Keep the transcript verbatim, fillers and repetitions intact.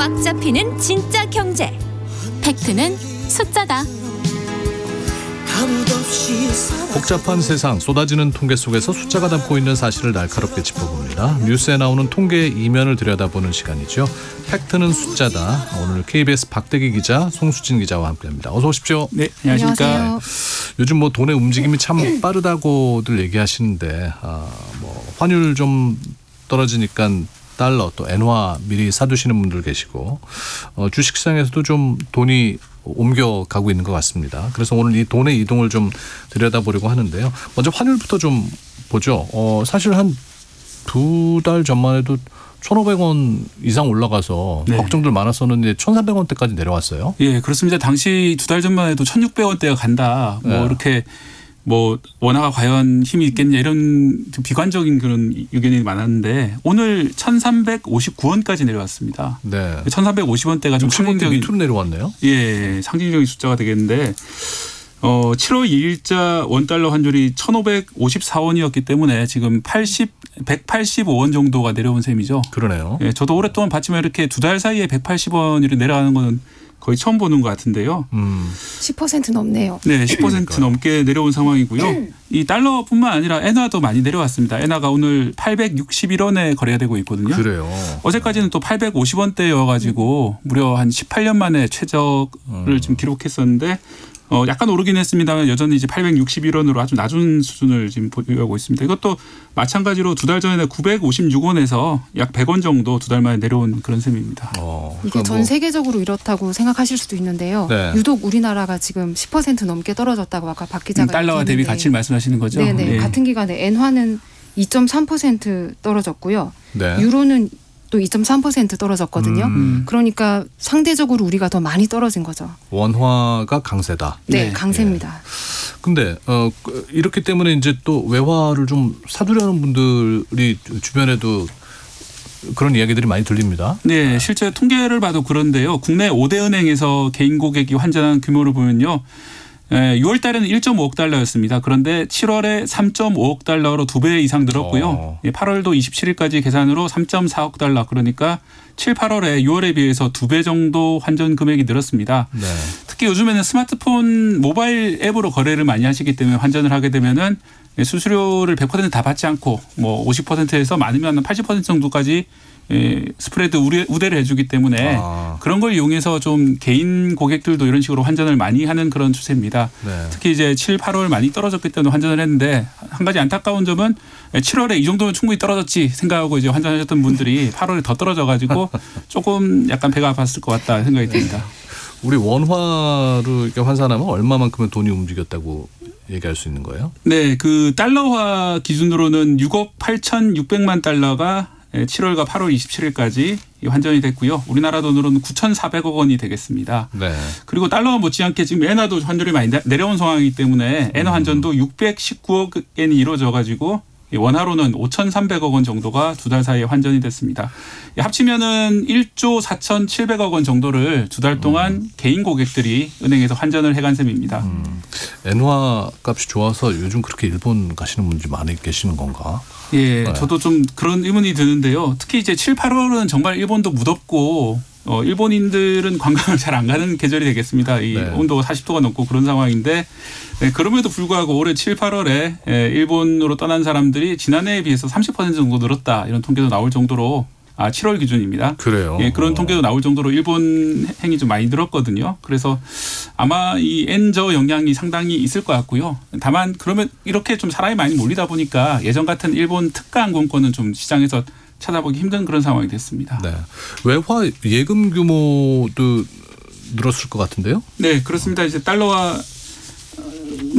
꽉 잡히는 진짜 경제. 팩트는 숫자다. 복잡한 세상, 쏟아지는 통계 속에서 숫자가 담고 있는 사실을 날카롭게 짚어봅니다. 뉴스에 나오는 통계의 이면을 들여다보는 시간이죠. 팩트는 숫자다. 오늘 케이비에스 박대기 기자, 송수진 기자와 함께합니다. 어서 오십시오. 네, 안녕하십니까. 안녕하세요. 요즘 뭐 돈의 움직임이 참 빠르다고들 얘기하시는데 아, 뭐 환율 좀 떨어지니까 달러 또 엔화 미리 사두시는 분들 계시고 어, 주식시장에서도 좀 돈이 옮겨가고 있는 것 같습니다. 그래서 오늘 이 돈의 이동을 좀 들여다보려고 하는데요. 먼저 환율부터 좀 보죠. 어, 사실 한 두 달 전만 해도 천오백 원 이상 올라가서 네. 걱정들 많았었는데 천삼백 원대까지 내려왔어요. 예, 그렇습니다. 당시 두 달 전만 해도 천육백 원대가 간다. 뭐 네. 이렇게 뭐 원화가 과연 힘이 있겠냐 이런 좀 비관적인 그런 의견이 많았는데 오늘 천삼백오십구 원까지 내려왔습니다. 네. 천삼백오십 원대가 좀 상징적인 밑으로 내려왔네요. 예, 상징적인 숫자가 되겠는데 어, 칠월 이일자 원달러 환율이 천오백오십사 원이었기 때문에 지금 팔십, 백팔십오 원 정도가 내려온 셈이죠. 그러네요. 예, 저도 오랫동안 봤지만 이렇게 두 달 사이에 백팔십 원이 내려가는 거는 거의 처음 보는 것 같은데요. 음. 십 퍼센트 넘네요. 네, 십 퍼센트 넘게 내려온 상황이고요. 이 달러뿐만 아니라 엔화도 많이 내려왔습니다. 엔화가 오늘 팔백육십일 원에 거래가 되고 있거든요. 그래요. 어제까지는 또 팔백오십 원대여가지고 무려 한 십팔 년 만에 최저를 음. 지금 기록했었는데 어, 약간 오르긴 했습니다만 여전히 이제 팔백육십일 원으로 아주 낮은 수준을 지금 보유하고 있습니다. 이것도 마찬가지로 두 달 전에 구백오십육 원에서 약 백 원 정도 두 달 만에 내려온 그런 셈입니다. 어, 이게 그러니까 전 뭐 세계적으로 이렇다고 생각하실 수도 있는데요. 네. 유독 우리나라가 지금 십 퍼센트 넘게 떨어졌다고 아까 박 기자가 음, 달러와 대비 얘기했는데 가치를 말씀하시는 거죠? 네네. 예. 같은 기간에 엔화는 이 점 삼 퍼센트 떨어졌고요. 네. 유로는 또 이 점 삼 퍼센트 떨어졌거든요. 음. 그러니까 상대적으로 우리가 더 많이 떨어진 거죠. 원화가 강세다. 네, 네. 강세입니다. 근데 어 이렇기 때문에 이제 또 외화를 좀 사두려는 분들이 주변에도 그런 이야기들이 많이 들립니다. 네, 실제 통계를 봐도 그런데요. 국내 오 대 은행에서 개인 고객이 환전한 규모를 보면요. 유월 달에는 일 점 오억 달러였습니다. 그런데 칠월에 삼 점 오억 달러로 두 배 이상 늘었고요. 어. 팔월도 이십칠 일까지 계산으로 삼 점 사억 달러. 그러니까 칠, 팔월에 유월에 비해서 두 배 정도 환전 금액이 늘었습니다. 네. 특히 요즘에는 스마트폰 모바일 앱으로 거래를 많이 하시기 때문에 환전을 하게 되면은 수수료를 백 퍼센트 다 받지 않고 뭐 오십 퍼센트에서 많으면 팔십 퍼센트 정도까지 스프레드 우대를 해주기 때문에 아. 그런 걸 이용해서 좀 개인 고객들도 이런 식으로 환전을 많이 하는 그런 추세입니다. 네. 특히 이제 칠, 팔월 많이 떨어졌기 때문에 환전을 했는데 한 가지 안타까운 점은 칠월에 이 정도면 충분히 떨어졌지 생각하고 이제 환전하셨던 분들이 팔월에 더 떨어져가지고 조금 약간 배가 아팠을 것 같다 생각이 듭니다. 우리 원화로 이렇게 환산하면 얼마만큼의 돈이 움직였다고 얘기할 수 있는 거예요? 네, 그 달러화 기준으로는 육억 팔천육백만 달러가 칠월과 팔월 이십칠 일까지 환전이 됐고요. 우리나라 돈으로는 구천사백억 원이 되겠습니다. 네. 그리고 달러와 못지않게 지금 엔화도 환율이 많이 내려온 상황이기 때문에 엔화 환전도 육백십구억 엔이 이루어져 가지고 원화로는 오천삼백억 원 정도가 두 달 사이에 환전이 됐습니다. 합치면은 일조 사천칠백억 원 정도를 두 달 동안 음. 개인 고객들이 은행에서 환전을 해간 셈입니다. 음. 엔화 값이 좋아서 요즘 그렇게 일본 가시는 분들이 많이 계시는 건가? 예, 네. 저도 좀 그런 의문이 드는데요. 특히 이제 칠, 팔월은 정말 일본도 무덥고 어, 일본인들은 관광을 잘 안 가는 계절이 되겠습니다. 이 네. 온도가 사십 도가 넘고 그런 상황인데 네, 그럼에도 불구하고 올해 칠, 팔월에 예, 일본으로 떠난 사람들이 지난해에 비해서 삼십 퍼센트 정도 늘었다. 이런 통계도 나올 정도로 아, 칠월 기준입니다. 그래요. 예, 그런 통계도 나올 정도로 일본 행이 좀 많이 늘었거든요. 그래서 아마 이 엔저 영향이 상당히 있을 것 같고요. 다만 그러면 이렇게 좀 사람이 많이 몰리다 보니까 예전 같은 일본 특가 항공권은 좀 시장에서 찾아보기 힘든 그런 상황이 됐습니다. 네. 외화 예금 규모도 늘었을 것 같은데요? 네, 그렇습니다. 이제 달러와